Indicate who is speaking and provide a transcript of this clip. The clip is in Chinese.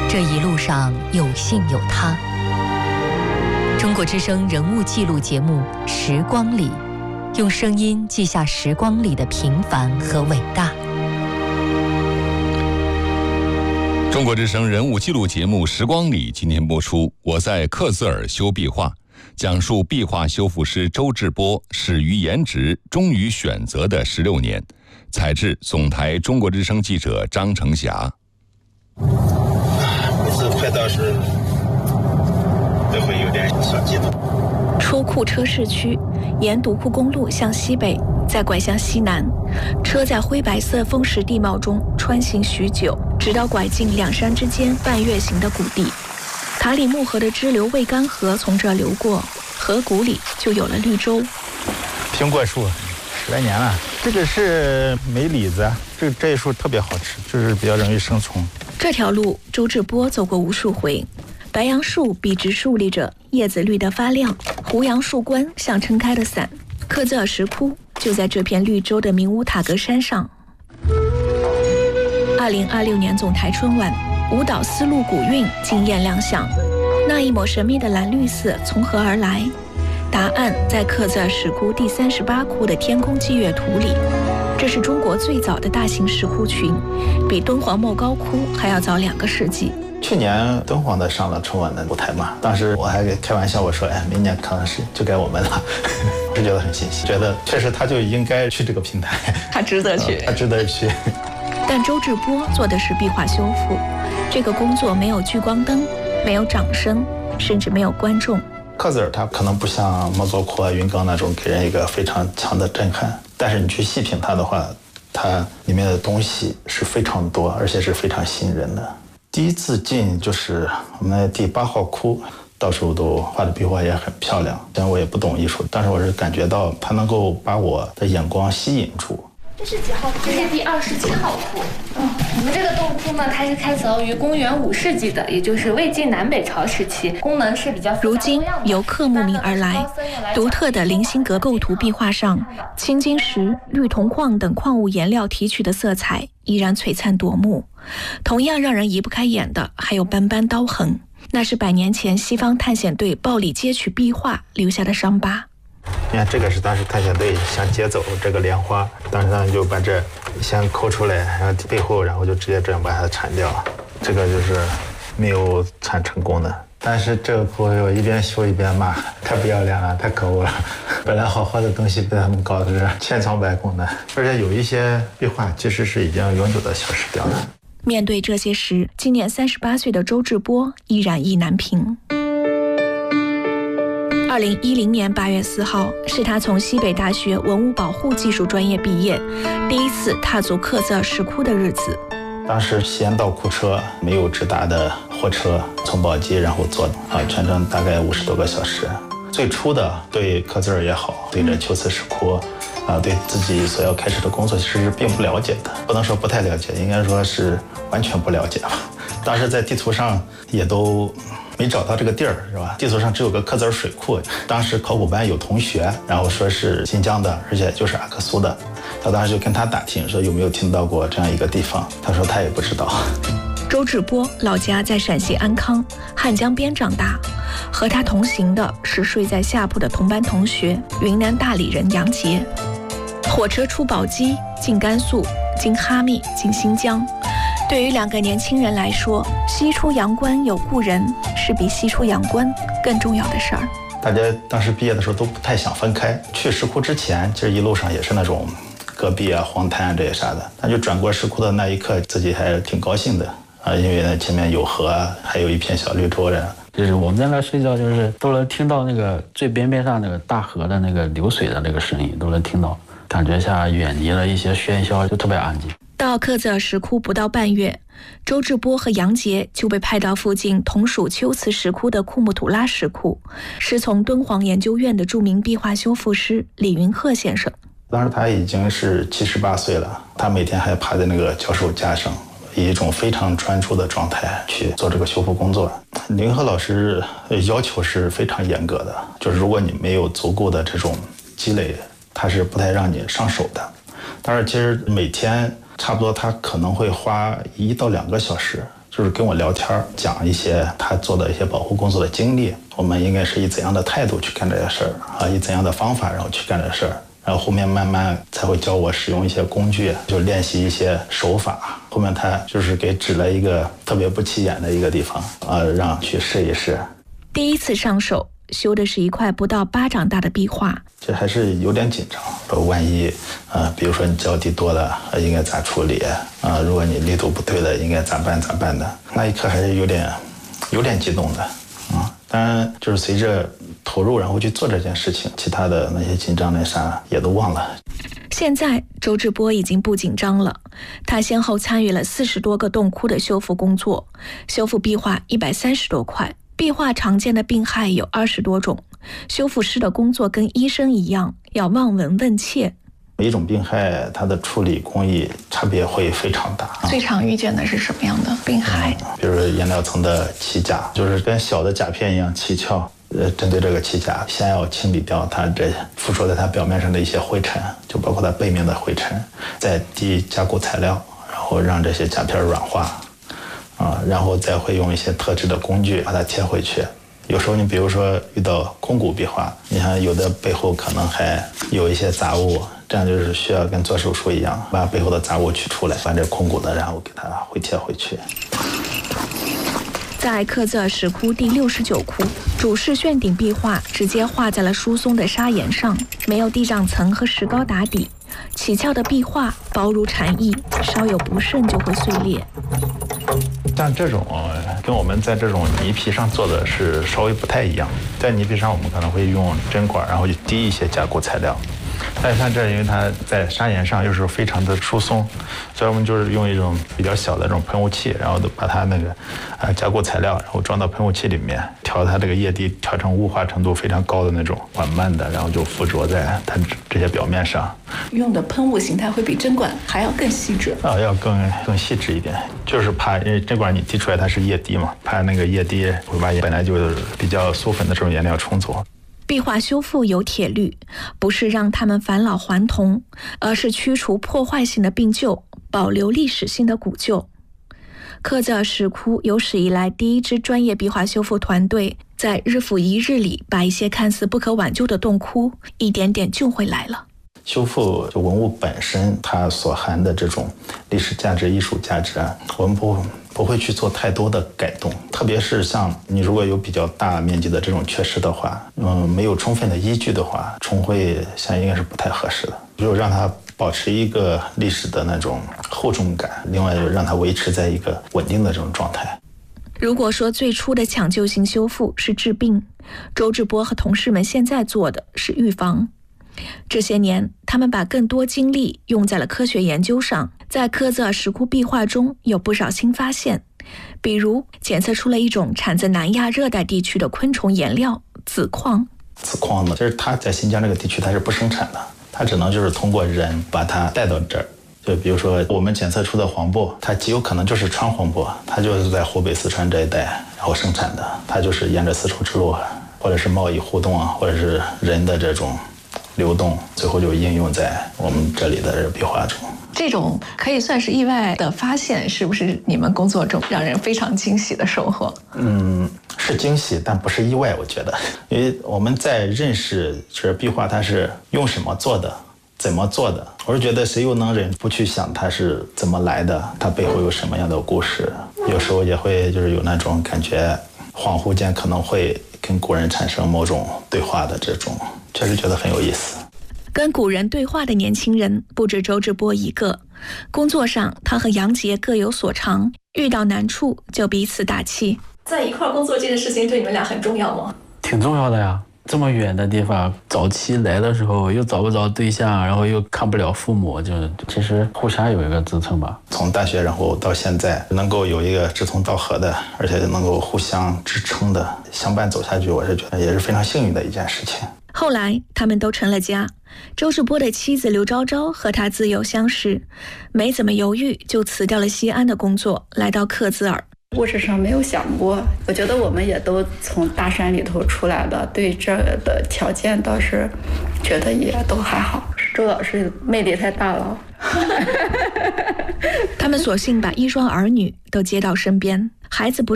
Speaker 1: 这一路上有幸有他。中国之声人物记录节目《时光里》，用声音记下时光里的平凡和伟大。
Speaker 2: 中国之声人物记录节目《时光里》今天播出。我在克孜尔修壁画，讲述壁画修复师周志波始于颜值，终于选择的16年。采制总台中国之声记者张成霞。
Speaker 3: 每次快到时都会有点小激动。
Speaker 4: 出库车市区，沿独库公路向西北，再拐向西南，车在灰白色风蚀地貌中穿行许久，直到拐进两山之间半月形的谷地。塔里木河的支流魏干河从这流过，河谷里就有了绿洲。
Speaker 3: 苹果树10来年了，这个是梅李子，这一树特别好吃，就是比较容易生虫。
Speaker 4: 这条路周志波走过无数回，白杨树笔直竖立着，叶子绿得发亮，胡杨树冠像撑开的伞。克孜尔石窟就在这片绿洲的明乌塔格山上。2026年总台春晚，舞蹈丝路古韵惊艳亮相，那一抹神秘的蓝绿色从何而来？答案在克孜尔石窟第38窟的天空祭月图里。这是中国最早的大型石窟群，比敦煌莫高窟还要早2个世纪。
Speaker 3: 去年敦煌的上了春晚的舞台嘛，当时我还开玩笑我说，明年可能是就该我们了，是觉得很欣喜，觉得确实他就应该去这个平台，
Speaker 4: 他值得去，
Speaker 3: 他值得去。
Speaker 4: 但周志波做的是壁画修复，这个工作没有聚光灯，没有掌声，甚至没有观众。
Speaker 3: 克孜尔它可能不像莫高窟啊、云冈那种给人一个非常强的震撼，但是你去细品它的话，它里面的东西是非常多，而且是非常吸引人的。第一次进就是我们第8号窟，到处都画的壁画也很漂亮，虽然我也不懂艺术，但是我是感觉到它能够把我的眼光吸引住。
Speaker 5: 这是几号窟？这是第27号窟。我们这个洞窟呢，它是开凿于公元5世纪的，也就是魏晋南北朝时期，功能是比较。
Speaker 4: 如今由刻慕名而来，独特的零星格构图壁画上，青金石、绿铜矿等矿物颜料提取的色彩依然璀璨夺目。同样让人移不开眼的还有斑斑刀痕，那是100年前西方探险队暴力截取壁画留下的伤疤。
Speaker 3: 你看，这个是当时探险队想劫走这个莲花，当时他们就把这先抠出来，然后背后，然后就直接这样把它铲掉。这个就是没有铲成功的。但是这个窟我一边修一边骂，太不要脸了，太可恶了！本来好好的东西被他们搞得千疮百孔的，而且有一些壁画其实是已经永久的消失掉了。
Speaker 4: 面对这些时，今年38岁的周志波依然意难平。2010年8月4号，是他从西北大学文物保护技术专业毕业，第一次踏足克孜尔石窟的日子。
Speaker 3: 当时西安到库车没有直达的货车，从宝鸡然后坐全程大概50多个小时。最初的对克孜尔也好，对这秋瓷石窟对自己所要开始的工作其实是并不了解的，不能说不太了解，应该说是完全不了解吧。当时在地图上也都没找到这个地儿，是吧？地图上只有个克孜尔水库。当时考古班有同学，然后说是新疆的，而且就是阿克苏的。他当时就跟他打听，说有没有听到过这样一个地方。他说他也不知道。
Speaker 4: 周志波老家在陕西安康，汉江边长大。和他同行的是睡在下铺的同班同学，云南大理人杨杰。火车出宝鸡，进甘肃，经哈密，进新疆。对于2个年轻人来说，西出阳关有故人，是比西出阳关更重要的事儿。
Speaker 3: 大家当时毕业的时候都不太想分开。去石窟之前，其实一路上也是那种戈壁啊、黄滩啊这些啥的。但就转过石窟的那一刻，自己还挺高兴的因为呢前面有河，还有一片小绿洲的。
Speaker 6: 就是我们在那睡觉，就是都能听到那个最边上那个大河的那个流水的那个声音，都能听到，感觉像远离了一些喧嚣，就特别安静。
Speaker 4: 到克孜尔石窟不到半月，周志波和杨杰就被派到附近同属秋瓷石窟的库木图拉石窟，师从敦煌研究院的著名壁画修复师李云鹤先生。
Speaker 3: 当时他已经是78岁了，他每天还趴在那个教授架上，以一种非常专注的状态去做这个修复工作。李云鹤老师要求是非常严格的，就是如果你没有足够的这种积累，他是不太让你上手的。但是其实每天差不多他可能会花1到2个小时， 就是跟我聊天，讲一些他做的一些保护工作的经历，我们应该是以怎样的态度去干这些事儿啊，以怎样的方法然后去干这事儿。然后后面慢慢才会教我使用一些工具，就练习一些手法。后面他就是给指了一个特别不起眼的一个地方，让去试一试。
Speaker 4: 第一次上手修的是一块不到巴掌大的壁画，
Speaker 3: 这还是有点紧张。说万一比如说你脚底多了，应该咋处理啊？如果你力度不对了，应该咋办的？那一刻还是有点激动的啊。当然就是随着投入然后去做这件事情，其他的那些紧张那啥也都忘了。
Speaker 4: 现在周志波已经不紧张了，他先后参与了40多个洞窟的修复工作，修复壁画130多块，壁画常见的病害有20多种，修复师的工作跟医生一样，要望闻问切。
Speaker 3: 每一种病害它的处理工艺差别会非常大。
Speaker 4: 最常遇见的是什么样的病害？
Speaker 3: 比如颜料层的起甲，就是跟小的甲片一样起翘。针对这个起甲，先要清理掉它这附着在它表面上的一些灰尘，就包括它背面的灰尘，再滴加固材料，然后让这些甲片软化，然后再会用一些特制的工具把它贴回去。有时候你比如说遇到空骨壁画，你看有的背后可能还有一些杂物，这样就是需要跟做手术一样，把背后的杂物取出来，把这空骨的然后给它回贴回去。
Speaker 4: 在克孜尔石窟第69窟，主室旋顶壁画直接画在了疏松的砂岩上，没有地障层和石膏打底，起翘的壁画薄如蝉翼，稍有不慎就会碎裂。
Speaker 3: 像这种跟我们在这种泥皮上做的是稍微不太一样，在泥皮上我们可能会用针管，然后去滴一些加固材料。但是像这，因为它在砂岩上又是非常的疏松，所以我们就是用一种比较小的这种喷雾器，然后把它那个加固材料，然后装到喷雾器里面，调它这个液滴调成雾化程度非常高的那种，缓慢的，然后就附着在它这些表面上。
Speaker 4: 用的喷雾形态会比针管还要更细致
Speaker 3: 要更细致一点，就是怕因为针管你滴出来它是液滴嘛，怕那个液滴会把本来就是比较酥粉的这种颜料冲走。
Speaker 4: 壁画修复有铁律，不是让他们返老还童，而是驱除破坏性的病旧，保留历史性的古旧。克孜尔石窟有史以来第一支专业壁画修复团队，在日复一日里，把一些看似不可挽救的洞窟一点点救回来了。
Speaker 3: 修复就文物本身它所含的这种历史价值、艺术价值我们不会去做太多的改动，特别是像你如果有比较大面积的这种缺失的话，没有充分的依据的话，重绘现在应该是不太合适的。只有让它保持一个历史的那种厚重感，另外就让它维持在一个稳定的这种状态。
Speaker 4: 如果说最初的抢救性修复是治病，周志波和同事们现在做的是预防。这些年，他们把更多精力用在了科学研究上，在克孜尔石窟壁画中有不少新发现，比如检测出了一种产自南亚热带地区的昆虫颜料紫矿。
Speaker 3: 紫矿呢，其实它在新疆这个地区它是不生产的，它只能就是通过人把它带到这儿。就比如说我们检测出的黄柏，它极有可能就是川黄柏，它就是在湖北四川这一带然后生产的，它就是沿着丝绸之路或者是贸易互动或者是人的这种流动，最后就应用在我们这里的壁画中。
Speaker 4: 这种可以算是意外的发现，是不是你们工作中让人非常惊喜的收获？
Speaker 3: 是惊喜，但不是意外，我觉得，因为我们在认识这壁画它是用什么做的，怎么做的，我是觉得谁又能忍不去想它是怎么来的，它背后有什么样的故事。有时候也会就是有那种感觉，恍惚间可能会跟古人产生某种对话的这种，确实觉得很有意思。
Speaker 4: 跟古人对话的年轻人不止周志波一个，工作上他和杨杰各有所长，遇到难处就彼此打气。在一块工作这件事情对你们俩很重要吗？
Speaker 6: 挺重要的呀，这么远的地方，早期来的时候又找不着对象，然后又看不了父母，就其实互相有一个支撑吧。
Speaker 3: 从大学然后到现在，能够有一个志同道合的，而且能够互相支撑的相伴走下去，我是觉得也是非常幸运的一件事情。
Speaker 4: 后来他们都成了家，周志波的妻子刘昭昭和他自幼相识，没怎么犹豫就辞掉了西安的工作，来到克孜尔。
Speaker 7: 物质上没有想过，我觉得我们也都从大山里头出来的，对这的条件倒是觉得也都还好。周老师魅力太大了，
Speaker 4: 他们索性把一双儿女都接到身边，孩子不